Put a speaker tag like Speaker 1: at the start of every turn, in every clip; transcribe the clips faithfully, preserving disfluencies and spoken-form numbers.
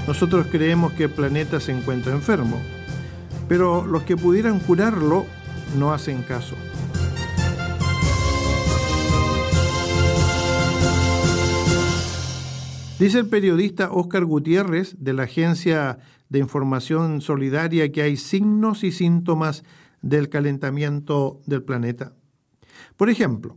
Speaker 1: Nosotros creemos que el planeta se encuentra enfermo, pero los que pudieran curarlo no hacen caso. Dice el periodista Óscar Gutiérrez de la Agencia de Información Solidaria que hay signos y síntomas del calentamiento del planeta. Por ejemplo,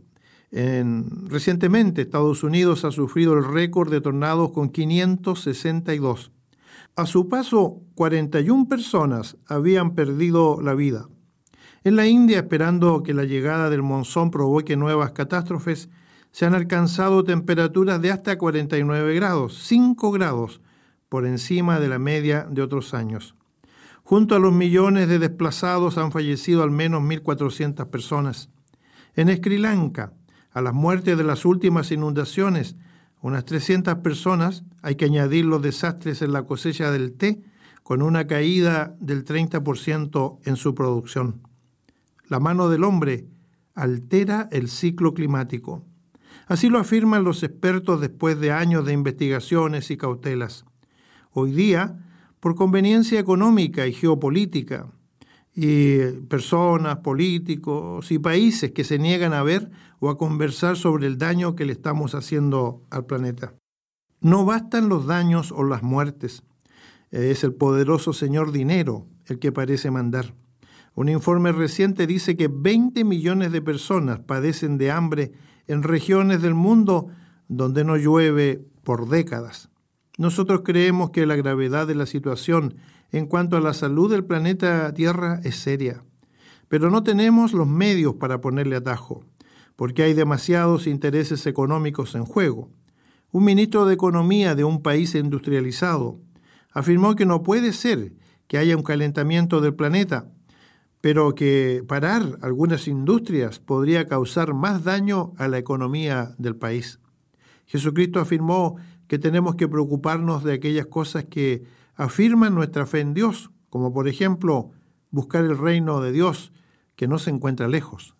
Speaker 1: en, recientemente Estados Unidos ha sufrido el récord de tornados con quinientos sesenta y dos. A su paso, cuarenta y una personas habían perdido la vida. En la India, esperando que la llegada del monzón provoque nuevas catástrofes, se han alcanzado temperaturas de hasta cuarenta y nueve grados, cinco grados por encima de la media de otros años. Junto a los millones de desplazados han fallecido al menos mil cuatrocientas personas. En Sri Lanka, a las muertes de las últimas inundaciones, unas trescientas personas, hay que añadir los desastres en la cosecha del té, con una caída del treinta por ciento en su producción. La mano del hombre altera el ciclo climático. Así lo afirman los expertos después de años de investigaciones y cautelas. Hoy día, por conveniencia económica y geopolítica, y personas, políticos y países que se niegan a ver o a conversar sobre el daño que le estamos haciendo al planeta. No bastan los daños o las muertes. Es el poderoso señor dinero el que parece mandar. Un informe reciente dice que veinte millones de personas padecen de hambre en regiones del mundo donde no llueve por décadas. Nosotros creemos que la gravedad de la situación en cuanto a la salud del planeta Tierra es seria, pero no tenemos los medios para ponerle atajo, porque hay demasiados intereses económicos en juego. Un ministro de Economía de un país industrializado afirmó que no puede ser que haya un calentamiento del planeta, pero que parar algunas industrias podría causar más daño a la economía del país. Jesucristo afirmó que tenemos que preocuparnos de aquellas cosas que afirman nuestra fe en Dios, como por ejemplo, buscar el reino de Dios, que no se encuentra lejos.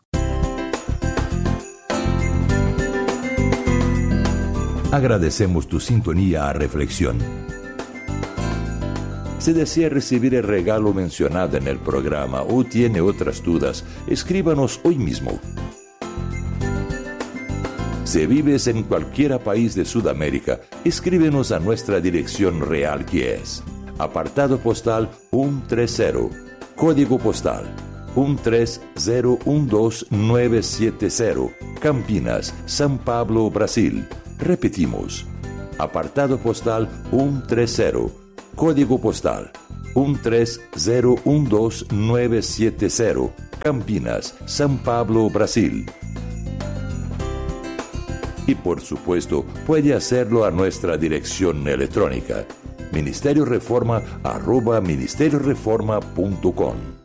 Speaker 2: Agradecemos tu sintonía a Reflexión. Si desea recibir el regalo mencionado en el programa o tiene otras dudas, escríbanos hoy mismo. Si vives en cualquier país de Sudamérica, escríbenos a nuestra dirección real que es apartado postal ciento treinta, código postal uno tres cero uno dos nueve siete cero, Campinas, São Paulo, Brasil. Repetimos, apartado postal ciento treinta, código postal uno tres cero uno dos nueve siete cero, Campinas, São Paulo, Brasil. Y por supuesto, puede hacerlo a nuestra dirección electrónica, ministerio reforma arroba ministerio reforma punto com.